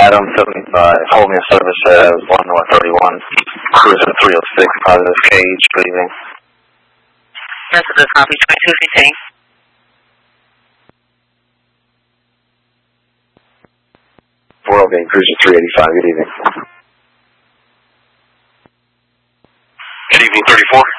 Adam 75, hold me a service as 1 North 31, cruiser 306, positive cage, good evening. Messages, copy 2215. Royal Game Cruiser 385, good evening. Good evening, 34.